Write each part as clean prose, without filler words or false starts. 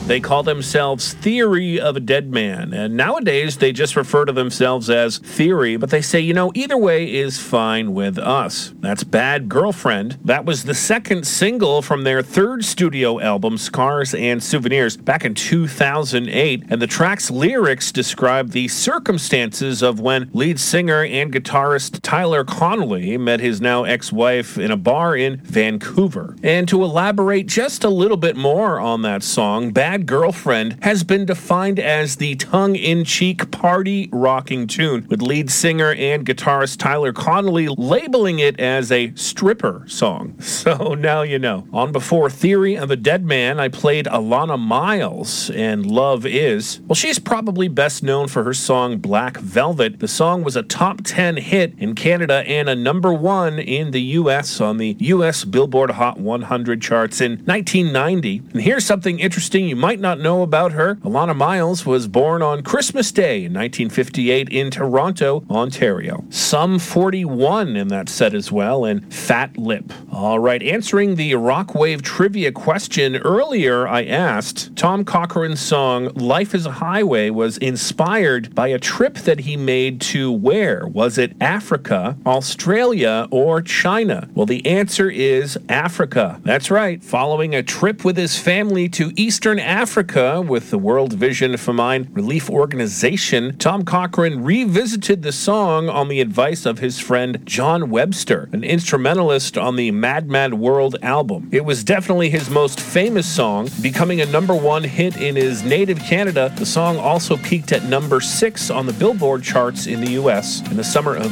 They call themselves Theory of a Dead Man, and nowadays they just refer to themselves as Theory, but they say, either way is fine with us. That's Bad Girlfriend. That was the second single from their third studio album, Scars and Souvenirs, back in 2008, and the track's lyrics describe the circumstances of when lead singer and guitarist Tyler Connolly met his now ex-wife in a bar in Vancouver. And to elaborate just a little bit more on that song, Bad Girlfriend has been defined as the tongue-in-cheek party-rocking tune, with lead singer and guitarist Tyler Connolly labeling it as a stripper song. So now you know. On before Theory of a Dead Man, I played Alana Miles and Love Is. Well, she's probably best known for her song Black Velvet. The song was a top 10 hit in Canada and a number 1 in the U.S. on the U.S. Billboard Hot 100 charts in 1990. And here's something interesting you might not know about her. Alana Miles was born on Christmas Day in 1958 in Toronto, Ontario. Sum 41 in that set as well, and Fat Lip. All right, answering the Rockwave trivia question earlier, I asked, Tom Cochrane's song Life is a Highway was inspired by a trip that he made to where? Was it Africa, Australia, or China? Well, the answer is Africa. That's right. Following a trip with his family to Eastern Africa with the World Vision Famine Relief Organization, Tom Cochrane revisited the song on the advice of his friend John Webster, an instrumentalist on the Mad Mad World album. It was definitely his most famous song, becoming a number 1 hit in his native Canada. The song also peaked at number 6 on the Billboard charts in the US in the summer of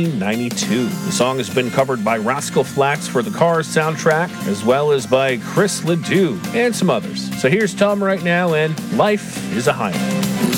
1992. The song has been covered by Rascal Flatts for the Cars soundtrack, as well as by Chris Ledoux and some others. So here's Tom right now, and Life is a Highway.